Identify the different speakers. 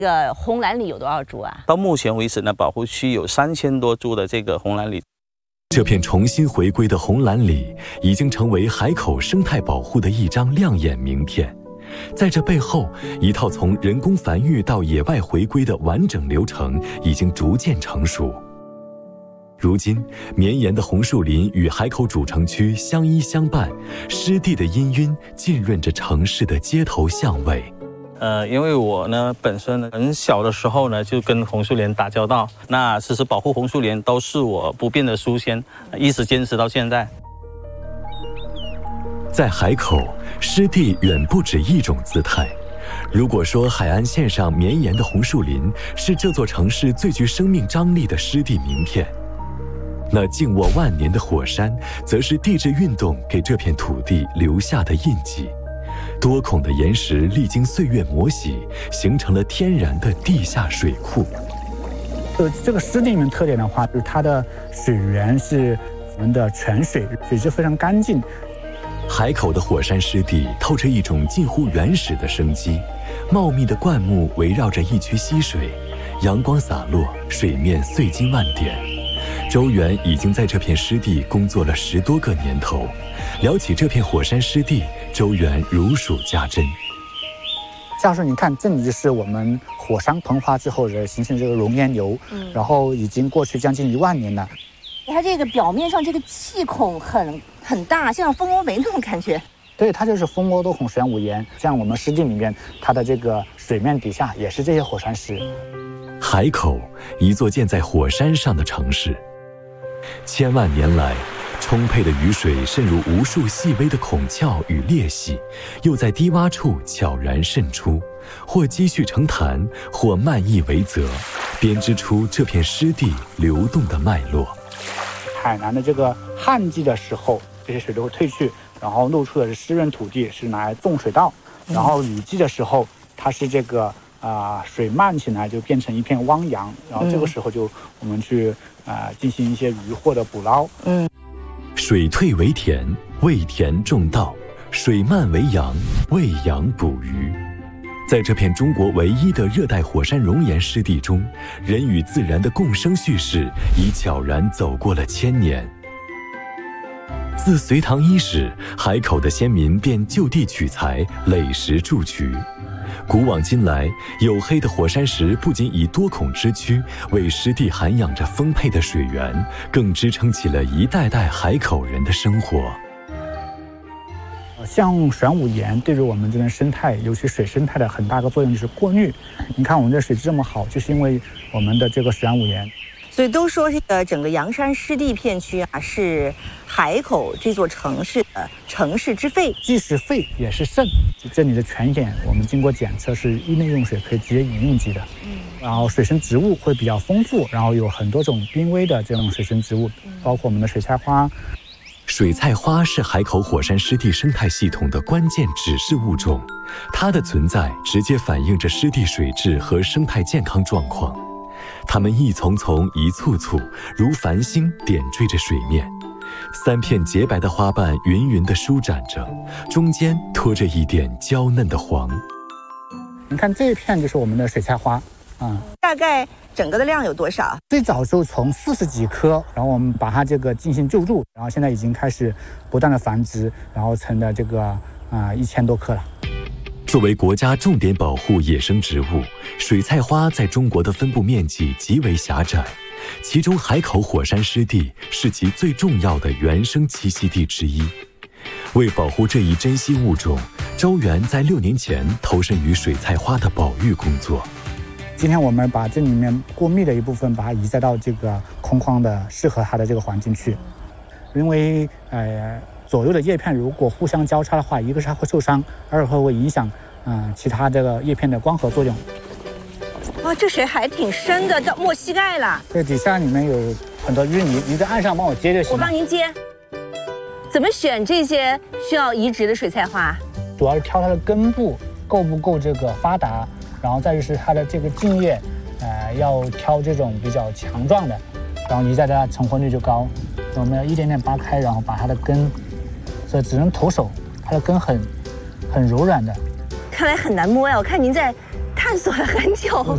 Speaker 1: 这个红蓝鲤有多少株啊？
Speaker 2: 到目前为止呢，保护区有3000多株的这个红蓝鲤。
Speaker 3: 这片重新回归的红蓝鲤已经成为海口生态保护的一张亮眼名片。在这背后，一套从人工繁育到野外回归的完整流程已经逐渐成熟。如今，绵延的红树林与海口主城区相依相伴，湿地的氤氲浸润着城市的街头巷尾。
Speaker 2: 因为我呢本身很小的时候呢就跟红树林打交道，那其实保护红树林都是我不变的初心，一直坚持到现在。
Speaker 3: 在海口，湿地远不止一种姿态。如果说海岸线上绵延的红树林是这座城市最具生命张力的湿地名片，那静卧万年的火山，则是地质运动给这片土地留下的印记。多孔的岩石历经岁月磨洗，形成了天然的地下水库。
Speaker 4: 这个湿地里面特点的话，就是它的水源是我们的泉水，水质非常干净。
Speaker 3: 海口的火山湿地透着一种近乎原始的生机，茂密的灌木围绕着一区溪水，阳光洒落，水面碎金万点。周元已经在这片湿地工作了10多个年头，聊起这片火山湿地，周元如数家珍。
Speaker 4: 教授，你看，这里就是我们火山喷发之后的形成这个熔岩流，然后已经过去将近1万年了。
Speaker 1: 它这个表面上这个气孔很大，像蜂窝煤那种感觉。
Speaker 4: 对，它就是蜂窝多孔玄武岩。像我们湿地里面，它的这个水面底下也是这些火山石。
Speaker 3: 海口，一座建在火山上的城市，千万年来，充沛的雨水渗入无数细微的孔窍与裂隙，又在低洼处悄然渗出，或积蓄成潭，或漫溢为泽，编织出这片湿地流动的脉络。
Speaker 4: 海南的这个旱季的时候，这些水都会退去，然后露出的是湿润土地，是拿来种水稻。然后雨季的时候，它是这个水漫起来就变成一片汪洋，然后这个时候就我们去进行一些渔获的捕捞。
Speaker 3: 水退为田，为田种稻；水漫为洋，为洋捕鱼。在这片中国唯一的热带火山熔岩湿地中，人与自然的共生叙事已悄然走过了1000年。自隋唐伊始，海口的先民便就地取材，垒石筑渠。古往今来，黝黑的火山石不仅以多孔之躯为湿地涵养着丰沛的水源，更支撑起了一代代海口人的生活。
Speaker 4: 像玄武岩对于我们这边生态，尤其水生态的很大个作用就是过滤。你看我们这水质这么好，就是因为我们的这个玄武岩。
Speaker 1: 所以都说这个整个阳山湿地片区是海口这座城市的城市之肺，
Speaker 4: 既是肺也是肾。这里的泉眼我们经过检测是域内用水，可以直接饮用级的。然后水生植物会比较丰富，然后有很多种濒危的这种水生植物，包括我们的水菜花。
Speaker 3: 水菜花是海口火山湿地生态系统的关键指示物种，它的存在直接反映着湿地水质和生态健康状况。它们一丛丛一簇簇，如繁星点缀着水面，3片洁白的花瓣匀匀地舒展着，中间托着一点娇嫩的黄。
Speaker 4: 你看这一片就是我们的水菜花。
Speaker 1: 大概整个的量有多少？
Speaker 4: 最早就从40几棵，然后我们把它这个进行救助，然后现在已经开始不断的繁殖，然后成了这个1000多棵了。
Speaker 3: 作为国家重点保护野生植物，水菜花在中国的分布面积极为狭窄，其中海口火山湿地是其最重要的原生栖息地之一。为保护这一珍稀物种，周元在6年前投身于水菜花的保育工作。
Speaker 4: 今天我们把这里面过密的一部分把它移栽到这个空旷的适合它的这个环境去，因为左右的叶片如果互相交叉的话，一个是它会受伤，二会影响其他这个叶片的光合作用。
Speaker 1: 哇，这水还挺深的，到没膝盖了。
Speaker 4: 这底下里面有很多淤泥，您在岸上帮我接就行了。
Speaker 1: 我帮您接。怎么选这些需要移植的水菜花？
Speaker 4: 主要是挑它的根部够不够这个发达。然后再就是它的这个茎叶，要挑这种比较强壮的，然后移栽它成活率就高。我们要一点点扒开，然后把它的根，所以只能徒手，它的根很柔软的。
Speaker 1: 看来很难摸呀，我看您在探索了很久。